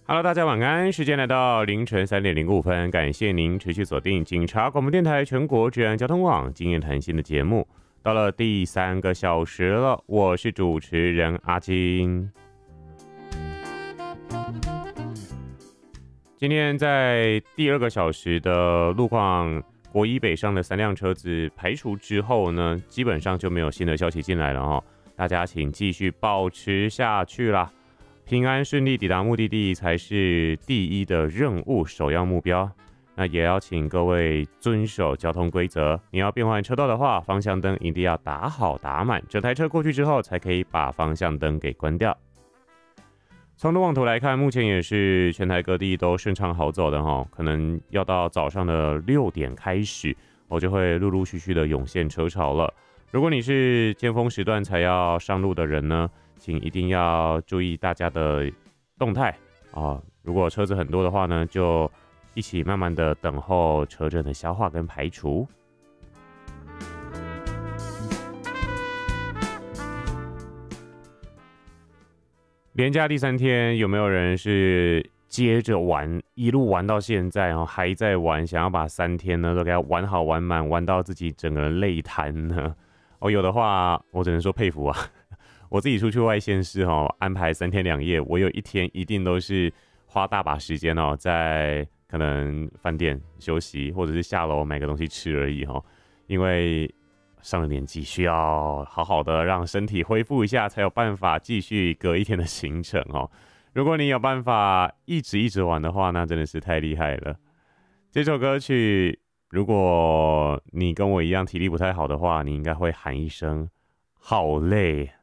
Hello，大家晚安。时间来到凌晨3:05，感谢您持续锁定警察广播电台全国治安交通网经验谈心的节目。到了第3个小时了，我是主持人阿金。今天在第2个小时的路况，国一北上的3辆车子排除之后呢，基本上就没有新的消息进来了哦。大家请继续保持下去啦。平安顺利抵达目的地才是第一的任务，首要目标。那也要请各位遵守交通规则。你要变换车道的话，方向灯一定要打好打满，整台车过去之后才可以把方向灯给关掉。从路网图来看，目前也是全台各地都顺畅好走的哈，可能要到早上的6点开始，我就会陆陆续续的涌现车潮了。如果你是尖峰时段才要上路的人呢，请一定要注意大家的动态啊！如果车子很多的话呢，就一起慢慢的等候车阵的消化跟排除。连假第3天，有没有人是接着玩，一路玩到现在哦，还在玩，想要把3天呢都给它玩好玩满，玩到自己整个人累瘫呢？哦，有的话，我只能说佩服啊！我自己出去外县市哦，安排3天2夜，我有1天一定都是花大把时间哦，在可能饭店休息，或者是下楼买个东西吃而已哦。因为上了年纪，需要好好的让身体恢复一下，才有办法继续隔一天的行程哦。如果你有办法一直玩的话，那真的是太厉害了。这首歌曲，如果你跟我一样体力不太好的话，你应该会喊一声"好累"。